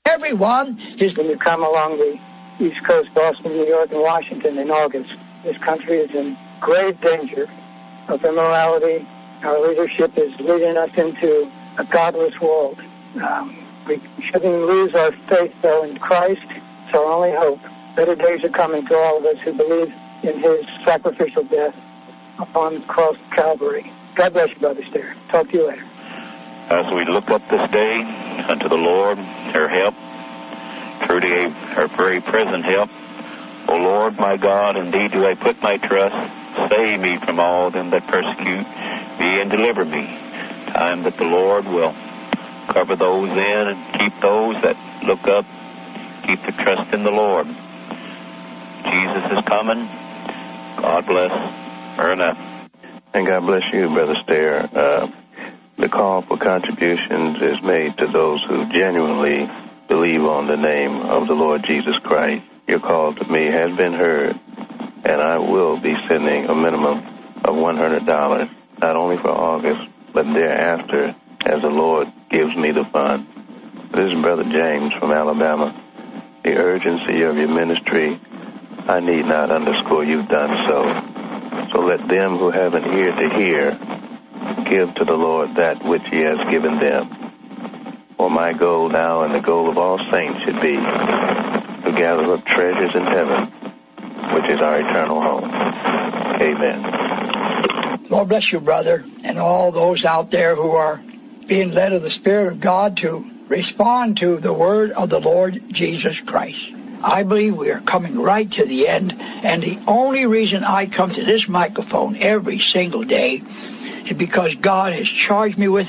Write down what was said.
Everyone is... When you come along the East Coast, Boston, New York, and Washington in August, this country is in grave danger of immorality. Our leadership is leading us into a godless world. We shouldn't lose our faith, though, in Christ. It's our only hope. Better days are coming to all of us who believe in his sacrificial death upon the cross of Calvary. God bless you, Brother Stair. Talk to you later. As we look up this day unto the Lord, her help, truly her very present help. O Lord, my God, indeed do I put my trust. Save me from all them that persecute me and deliver me. Time that the Lord will cover those in and keep those that look up, keep the trust in the Lord. Jesus is coming. God bless. Ernest. And God bless you, Brother Stair. The call for contributions is made to those who genuinely believe on the name of the Lord Jesus Christ. Your call to me has been heard, and I will be sending a minimum of $100, not only for August, but thereafter, as the Lord gives me the fund. This is Brother James from Alabama. The urgency of your ministry, I need not underscore. You've done so. So let them who have an ear to hear give to the Lord that which he has given them. For my goal now and the goal of all saints should be to gather up treasures in heaven, which is our eternal home. Amen. Lord bless you, brother, and all those out there who are being led of the Spirit of God to respond to the word of the Lord Jesus Christ. I believe we are coming right to the end, and the only reason I come to this microphone every single day is because God has charged me with